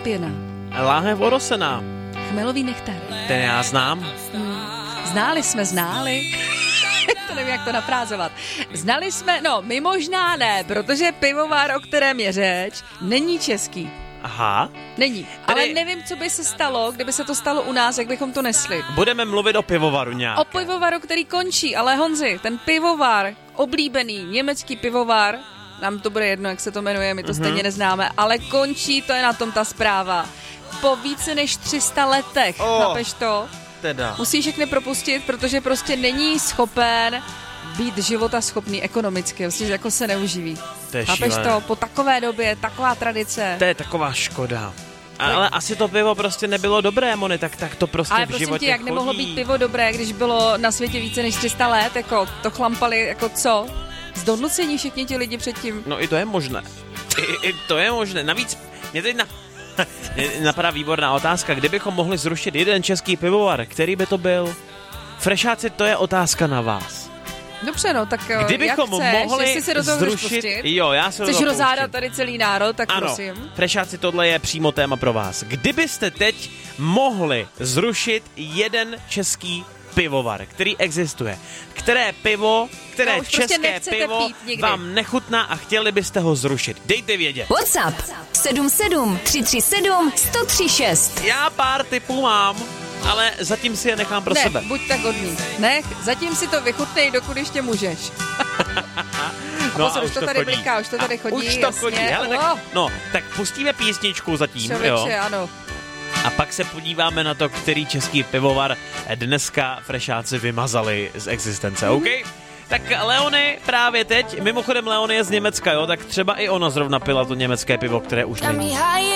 pěna. Láhev orosená. Chmelový nektar. Ten já znám. Ználi. To nevím, jak to nafrázovat. Znali jsme, my možná ne, protože pivovar, o kterém je řeč, není český. Aha. Není. Ale nevím, co by se stalo, kdyby se to stalo u nás, jak bychom to nesli. Budeme mluvit o pivovaru nějak. O pivovaru, který končí, ale Honzi, ten pivovar, oblíbený německý pivovar, nám to bude jedno, jak se to jmenuje, my to stejně neznáme, ale končí, to je na tom ta zpráva. Po více než 300 letech, chápeš to? Teda. Musí všechny propustit, protože prostě není schopen být životaschopný ekonomicky, prostě jako se neuživí. To je chápeš šílené. to? Po takové době, taková tradice. To je taková škoda. Ale asi to pivo prostě nebylo dobré, Moni, tak to prostě ale v prosím životě tě, jak chodí. nemohlo být pivo dobré, když bylo na světě více než 300 let, jako to chlampali, jako co? Z donucení všichni ti lidi předtím. No i to je možné. I to je možné. Navíc mě teď napadá výborná otázka. Kdybychom mohli zrušit jeden český pivovar, který by to byl? Frešáci, to je otázka na vás. Dobře, tak kdybychom jak chceš, mohli jestli se do toho zrušit... Jo, já se do toho chceš rozhádat pouštím. tady celý národ, tak ano, prosím. Frešáci, tohle je přímo téma pro vás. Kdybyste teď mohli zrušit jeden český pivovar, který existuje, které české pivo vám nechutná a chtěli byste ho zrušit, dejte vědět. WhatsApp 77 337 1036. Já pár tipů mám, ale zatím si je nechám pro sebe. Buď tak hodný. Zatím si to vychutnej, dokud ještě můžeš. Pozor, už to tady bliká, už to tady chodí. Už to jasně. chodí. Hele, tak pustíme písničku zatím, Člověče, ano. A pak se podíváme na to, který český pivovar dneska Frešáci vymazali z existence, OK? Tak Leony právě teď, mimochodem Leony je z Německa, tak třeba i ona zrovna pila to německé pivo, které už není.